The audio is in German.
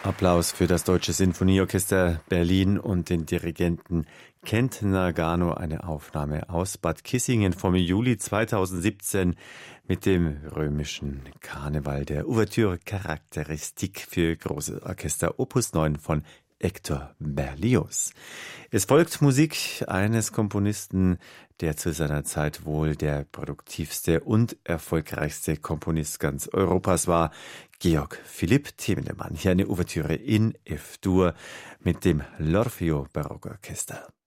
Applaus für das Deutsche Sinfonieorchester Berlin und den Dirigenten Kent Nagano, eine Aufnahme aus Bad Kissingen vom Juli 2017 mit dem römischen Karneval der Ouverture Charakteristik für großes Orchester Opus 9 von Hector Berlioz. Es folgt Musik eines Komponisten, der zu seiner Zeit wohl der produktivste und erfolgreichste Komponist ganz Europas war, Georg Philipp Themendemann. Hier eine Ouvertüre in F-Dur mit dem L'Orfeo Barockorchester.